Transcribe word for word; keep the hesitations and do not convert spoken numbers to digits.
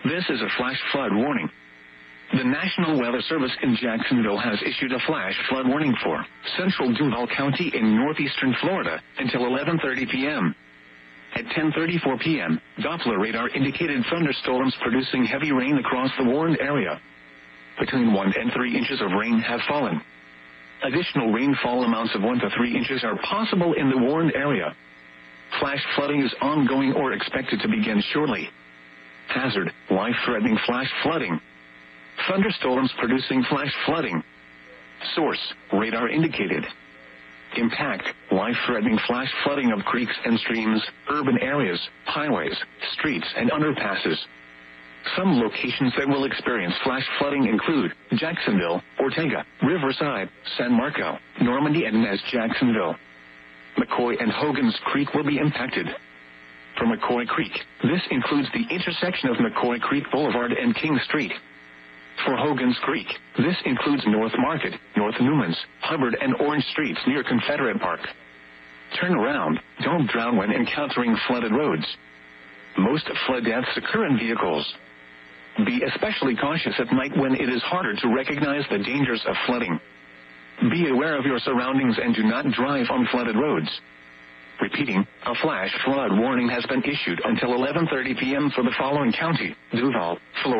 This is a flash flood warning. The National Weather Service in Jacksonville has issued a flash flood warning for central Duval County in northeastern Florida until eleven thirty p.m. At ten thirty-four p.m., Doppler radar indicated thunderstorms producing heavy rain across the warned area. Between one and three inches of rain have fallen. Additional rainfall amounts of one to three inches are possible in the warned area. Flash flooding is ongoing or expected to begin shortly. Hazard: life-threatening flash flooding. Thunderstorms producing flash flooding. Source: radar indicated. Impact: life-threatening flash flooding of creeks and streams, urban areas, highways, streets, and underpasses. Some locations that will experience flash flooding include Jacksonville, Ortega, Riverside, San Marco, Normandy, and Nez Jacksonville. McCoy and Hogan's Creek will be impacted. For McCoy Creek, this includes the intersection of McCoy Creek Boulevard and King Street. For Hogan's Creek, this includes North Market, North Newman's, Hubbard, and Orange Streets near Confederate Park. Turn around. Don't drown when encountering flooded roads. Most flood deaths occur in vehicles. Be especially cautious at night when it is harder to recognize the dangers of flooding. Be aware of your surroundings and do not drive on flooded roads. Repeating, a flash flood warning has been issued until eleven thirty p.m. for the following county: Duval, Florida.